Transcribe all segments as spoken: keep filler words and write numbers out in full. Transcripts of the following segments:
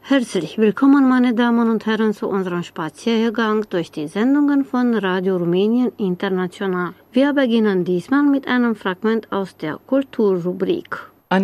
Herzlich willkommen, meine Damen und Herren, zu unserem Spaziergang durch die Sendungen von Radio Rumänien International. Wir beginnen diesmal mit einem Fragment aus der Kulturrubrik.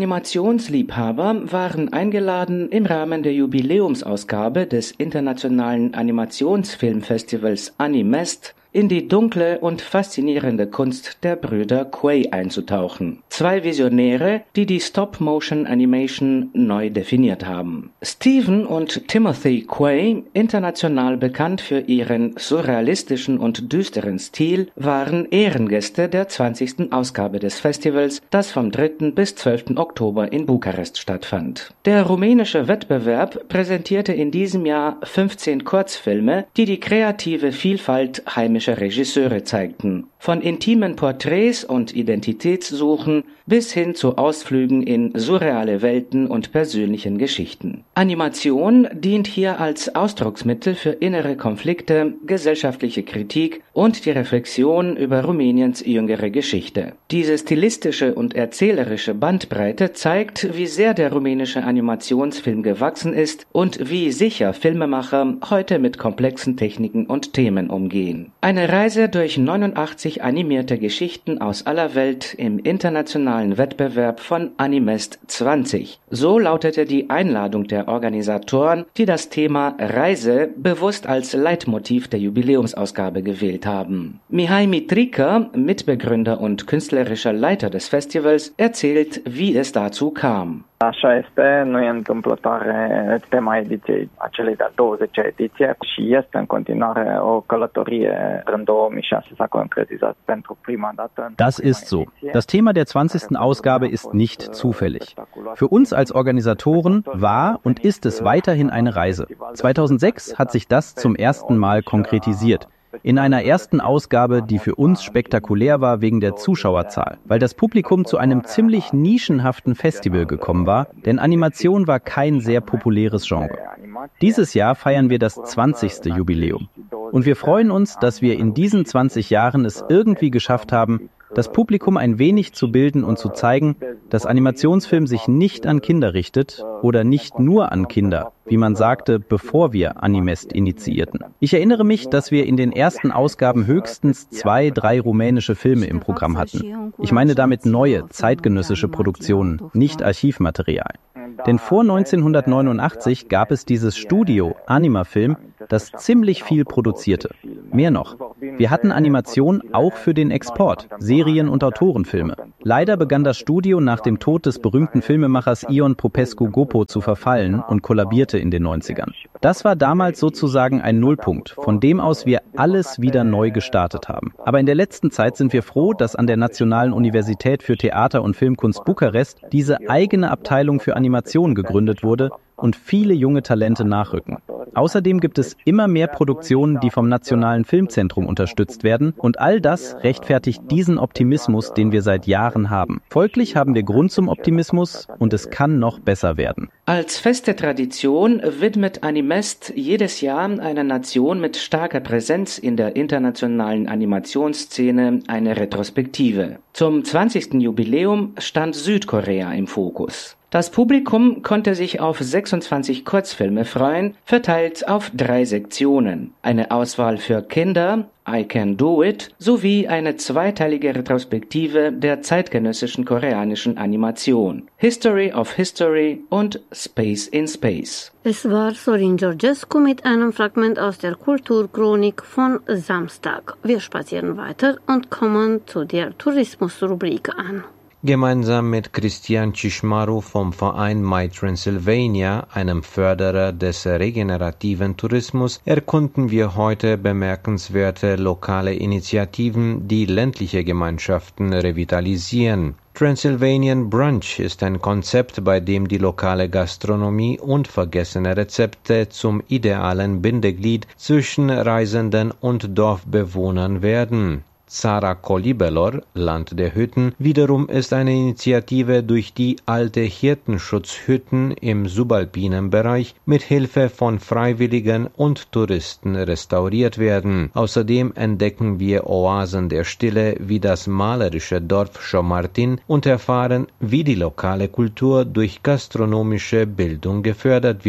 Animationsliebhaber waren eingeladen, im Rahmen der Jubiläumsausgabe des Internationalen Animationsfilmfestivals Animest in die dunkle und faszinierende Kunst der Brüder Quay einzutauchen. Zwei Visionäre, die die Stop-Motion-Animation neu definiert haben. Stephen und Timothy Quay, international bekannt für ihren surrealistischen und düsteren Stil, waren Ehrengäste der zwanzigsten Ausgabe des Festivals, das vom dritten bis zwölften Oktober in Bukarest stattfand. Der rumänische Wettbewerb präsentierte in diesem Jahr fünfzehn Kurzfilme, die die kreative Vielfalt heimischer Regisseure zeigten. Von intimen Porträts und Identitätssuchen bis hin zu Ausflügen in surreale Welten und persönlichen Geschichten. Animation dient hier als Ausdrucksmittel für innere Konflikte, gesellschaftliche Kritik und die Reflexion über Rumäniens jüngere Geschichte. Diese stilistische und erzählerische Bandbreite zeigt, wie sehr der rumänische Animationsfilm gewachsen ist und wie sicher Filmemacher heute mit komplexen Techniken und Themen umgehen. Eine Reise durch neunundachtzig animierte Geschichten aus aller Welt im internationalen Wettbewerb von Animest zwanzig. So lautete die Einladung der Organisatoren, die das Thema Reise bewusst als Leitmotiv der Jubiläumsausgabe gewählt haben. Mihai Mitrică, Mitbegründer und künstlerischer Leiter des Festivals, erzählt, wie es dazu kam. Așa este, nu e întâmplătoare tema ediției acelei de-a douăzecea ediție și este în continuare o călătorie. În două mii șase s-a concretizat pentru prima dată. Das ist so. Das Thema der zwanzigsten Ausgabe ist nicht zufällig. Für uns als Organisatoren war und ist es weiterhin eine Reise. zweitausendsechs hat sich das zum ersten Mal konkretisiert. In einer ersten Ausgabe, die für uns spektakulär war wegen der Zuschauerzahl, weil das Publikum zu einem ziemlich nischenhaften Festival gekommen war, denn Animation war kein sehr populäres Genre. Dieses Jahr feiern wir das zwanzigste Jubiläum. Und wir freuen uns, dass wir in diesen zwanzig Jahren es irgendwie geschafft haben, das Publikum ein wenig zu bilden und zu zeigen, dass Animationsfilm sich nicht an Kinder richtet oder nicht nur an Kinder, wie man sagte, bevor wir Animest initiierten. Ich erinnere mich, dass wir in den ersten Ausgaben höchstens zwei, drei rumänische Filme im Programm hatten. Ich meine damit neue, zeitgenössische Produktionen, nicht Archivmaterial. Denn vor neunzehnhundertneunundachtzig gab es dieses Studio Animafilm, das ziemlich viel produzierte. Mehr noch, wir hatten Animation auch für den Export, Serien- und Autorenfilme. Leider begann das Studio nach dem Tod des berühmten Filmemachers Ion Popescu-Gopo zu verfallen und kollabierte in den neunzigern. Das war damals sozusagen ein Nullpunkt, von dem aus wir alles wieder neu gestartet haben. Aber in der letzten Zeit sind wir froh, dass an der Nationalen Universität für Theater- und Filmkunst Bukarest diese eigene Abteilung für Animation gegründet wurde und viele junge Talente nachrücken. Außerdem gibt es immer mehr Produktionen, die vom Nationalen Filmzentrum unterstützt werden, und all das rechtfertigt diesen Optimismus, den wir seit Jahren haben. Folglich haben wir Grund zum Optimismus und es kann noch besser werden. Als feste Tradition widmet Animest jedes Jahr einer Nation mit starker Präsenz in der internationalen Animationsszene eine Retrospektive. Zum zwanzigsten Jubiläum stand Südkorea im Fokus. Das Publikum konnte sich auf sechsundzwanzig Kurzfilme freuen, verteilt auf drei Sektionen. Eine Auswahl für Kinder, I Can Do It, sowie eine zweiteilige Retrospektive der zeitgenössischen koreanischen Animation. History of History und Space in Space. Es war Sorin Georgescu mit einem Fragment aus der Kulturchronik von Samstag. Wir spazieren weiter und kommen zu der Tourismusrubrik an. Gemeinsam mit Christian Cișmaru vom Verein My Transylvania, einem Förderer des regenerativen Tourismus, erkunden wir heute bemerkenswerte lokale Initiativen, die ländliche Gemeinschaften revitalisieren. Transylvanian Brunch ist ein Konzept, bei dem die lokale Gastronomie und vergessene Rezepte zum idealen Bindeglied zwischen Reisenden und Dorfbewohnern werden. Țara Colibelor, Land der Hütten, wiederum ist eine Initiative, durch die alte Hirtenschutzhütten im subalpinen Bereich mit Hilfe von Freiwilligen und Touristen restauriert werden. Außerdem entdecken wir Oasen der Stille wie das malerische Dorf Șomartin und erfahren, wie die lokale Kultur durch gastronomische Bildung gefördert wird.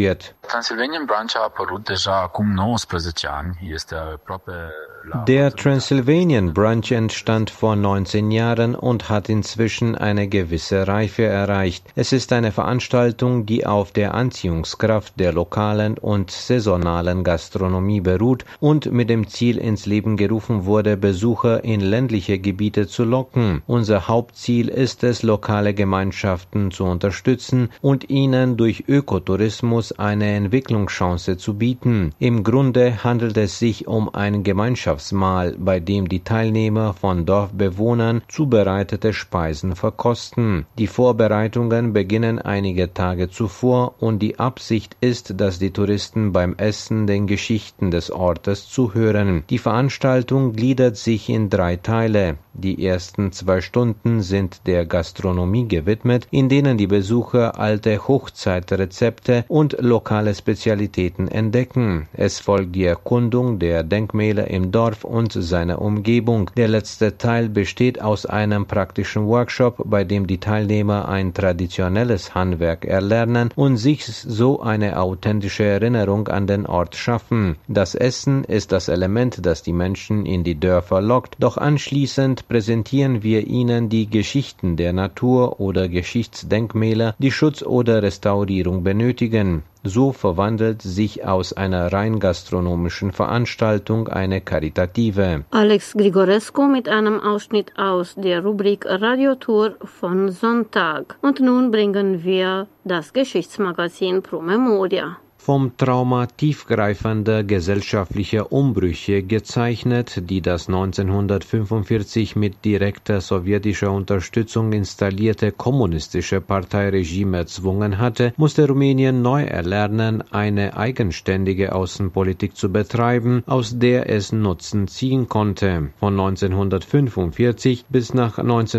Transylvanian Branch a apărut deja acum nouăsprezece ani. Este aproape Der Transylvanian Branch entstand vor neunzehn Jahren und hat inzwischen eine gewisse Reife erreicht. Es ist eine Veranstaltung, die auf der Anziehungskraft der lokalen und saisonalen Gastronomie beruht und mit dem Ziel ins Leben gerufen wurde, Besucher in ländliche Gebiete zu locken. Unser Hauptziel ist es, lokale Gemeinschaften zu unterstützen und ihnen durch Ökotourismus eine Entwicklungschance zu bieten. Im Grunde handelt es sich um ein Gemeinschaftsmahl, bei dem die Teilnehmer von Dorfbewohnern zubereitete Speisen verkosten. Die Vorbereitungen beginnen einige Tage zuvor und die Absicht ist, dass die Touristen beim Essen den Geschichten des Ortes zuhören. Die Veranstaltung gliedert sich in drei Teile. Die ersten zwei Stunden sind der Gastronomie gewidmet, in denen die Besucher alte Hochzeitrezepte und lokale Spezialitäten entdecken. Es folgt die Erkundung der Denkmäler im Dorf und seiner Umgebung. Der letzte Teil besteht aus einem praktischen Workshop, bei dem die Teilnehmer ein traditionelles Handwerk erlernen und sich so eine authentische Erinnerung an den Ort schaffen. Das Essen ist das Element, das die Menschen in die Dörfer lockt, doch anschließend präsentieren wir ihnen die Geschichten der Natur oder Geschichtsdenkmäler, die Schutz oder Restaurierung benötigen. So verwandelt sich aus einer rein gastronomischen Veranstaltung eine karitative. Alex Grigorescu mit einem Ausschnitt aus der Rubrik Radiotour von Sonntag. Und nun bringen wir das Geschichtsmagazin Pro Memoria. Vom Trauma tiefgreifender gesellschaftlicher Umbrüche gezeichnet, die das neunzehnhundertfünfundvierzig mit direkter sowjetischer Unterstützung installierte kommunistische Parteiregime erzwungen hatte, musste Rumänien neu erlernen, eine eigenständige Außenpolitik zu betreiben, aus der es Nutzen ziehen konnte. Von neunzehnhundertfünfundvierzig bis nach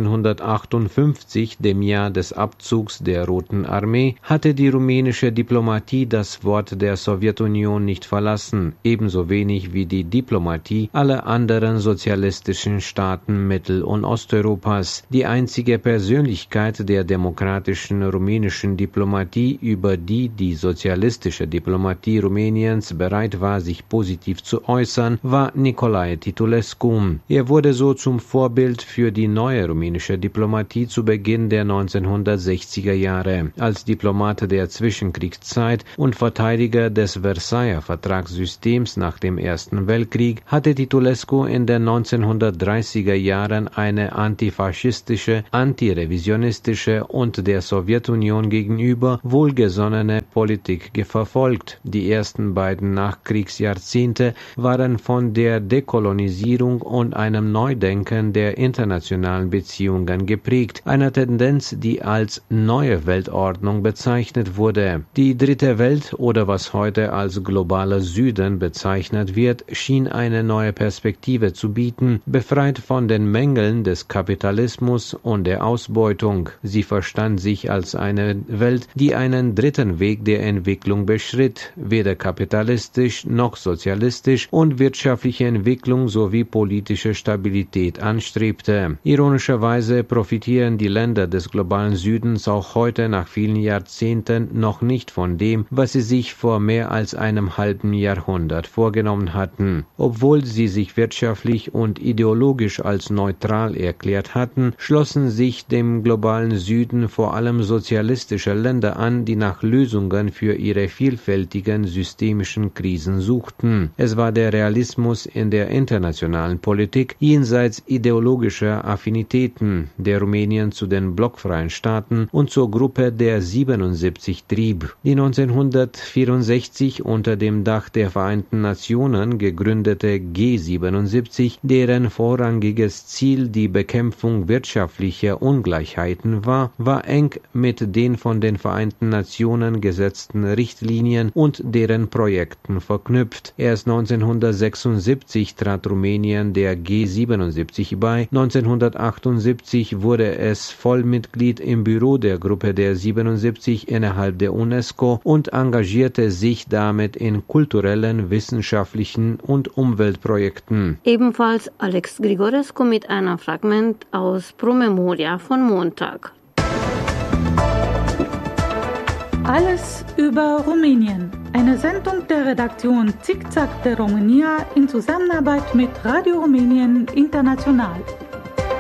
neunzehnhundertachtundfünfzig, dem Jahr des Abzugs der Roten Armee, hatte die rumänische Diplomatie das Wort der Sowjetunion nicht verlassen, ebenso wenig wie die Diplomatie aller anderen sozialistischen Staaten Mittel- und Osteuropas. Die einzige Persönlichkeit der demokratischen rumänischen Diplomatie, über die die sozialistische Diplomatie Rumäniens bereit war, sich positiv zu äußern, war Nicolae Titulescu. Er wurde so zum Vorbild für die neue rumänische Diplomatie zu Beginn der neunzehnhundertsechziger Jahre. Als Diplomat der Zwischenkriegszeit und Verteidiger des Versailler Vertragssystems nach dem Ersten Weltkrieg hatte Titulescu in den neunzehnhundertdreißiger Jahren eine antifaschistische, antirevisionistische und der Sowjetunion gegenüber wohlgesonnene Politik verfolgt. Die ersten beiden Nachkriegsjahrzehnte waren von der Dekolonisierung und einem Neudenken der internationalen Beziehungen geprägt, einer Tendenz, die als neue Weltordnung bezeichnet wurde. Die dritte Welt oder was heute als globaler Süden bezeichnet wird, schien eine neue Perspektive zu bieten, befreit von den Mängeln des Kapitalismus und der Ausbeutung. Sie verstand sich als eine Welt, die einen dritten Weg der Entwicklung beschritt, weder kapitalistisch noch sozialistisch und wirtschaftliche Entwicklung sowie politische Stabilität anstrebte. Ironischerweise profitieren die Länder des globalen Südens auch heute nach vielen Jahrzehnten noch nicht von dem, was sie sich vor mehr als einem halben Jahrhundert vorgenommen hatten. Obwohl sie sich wirtschaftlich und ideologisch als neutral erklärt hatten, schlossen sich dem globalen Süden vor allem sozialistische Länder an, die nach Lösungen für ihre vielfältigen systemischen Krisen suchten. Es war der Realismus in der internationalen Politik jenseits ideologischer Affinitäten, der Rumänien zu den blockfreien Staaten und zur Gruppe der siebenundsiebzig trieb. Die neunzehnhundertvierundsechzig unter dem Dach der Vereinten Nationen gegründete G siebenundsiebzig, deren vorrangiges Ziel die Bekämpfung wirtschaftlicher Ungleichheiten war, war eng mit den von den Vereinten Nationen gesetzten Richtlinien und deren Projekten verknüpft. Erst neunzehnhundertsechsundsiebzig trat Rumänien der G siebenundsiebzig bei, neunzehnhundertachtundsiebzig wurde es Vollmitglied im Büro der Gruppe der siebenundsiebzig innerhalb der UNESCO und engagierte sich damit in kulturellen, wissenschaftlichen und Umweltprojekten. Ebenfalls Alex Grigorescu mit einem Fragment aus Pro Memoria von Montag. Alles über Rumänien. Eine Sendung der Redaktion Zickzack de România in Zusammenarbeit mit Radio Rumänien International.